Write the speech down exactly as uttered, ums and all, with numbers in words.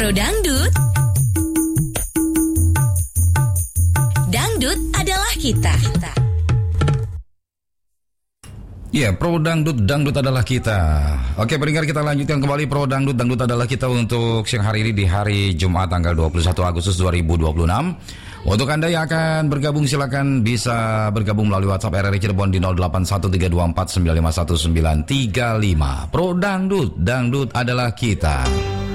Pro Dangdut. Dangdut adalah kita. Ya, Pro Dangdut, Dangdut adalah kita. Oke, pendengar, kita lanjutkan kembali Pro Dangdut, Dangdut adalah kita untuk siang hari ini di hari Jumat tanggal dua puluh satu Agustus dua ribu dua puluh enam. Untuk Anda yang akan bergabung, silakan bisa bergabung melalui WhatsApp R R I Cirebon di nol delapan satu tiga dua empat sembilan lima satu sembilan tiga lima. Pro Dangdut, Dangdut adalah kita.